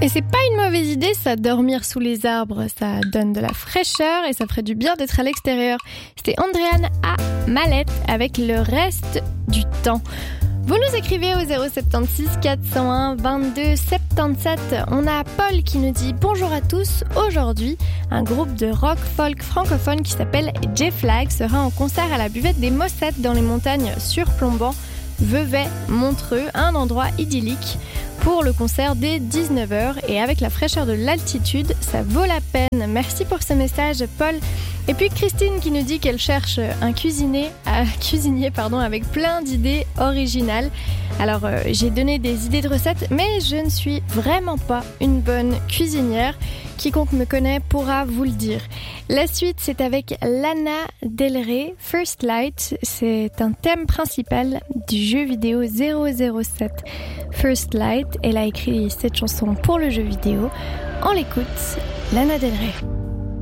Et c'est pas une mauvaise idée ça, dormir sous les arbres, ça donne de la fraîcheur et ça ferait du bien d'être à l'extérieur. C'était Andréane à Mallette avec Le reste du temps. Vous nous écrivez au 076 401 22 77. On a Paul qui nous dit bonjour à tous. Aujourd'hui, un groupe de rock folk francophone qui s'appelle J-Flag sera en concert à la buvette des Mossettes dans les montagnes surplombant Vevey, Montreux, un endroit idyllique pour le concert dès 19h et avec la fraîcheur de l'altitude, ça vaut la peine. Merci pour ce message, Paul. Et puis Christine qui nous dit qu'elle cherche un cuisinier avec plein d'idées originales. Alors j'ai donné des idées de recettes, mais je ne suis vraiment pas une bonne cuisinière. Quiconque me connaît pourra vous le dire. La suite, c'est avec Lana Del Rey, First Light. C'est un thème principal du jeu vidéo 007 First Light. Elle a écrit cette chanson pour le jeu vidéo. On l'écoute, Lana Del Rey.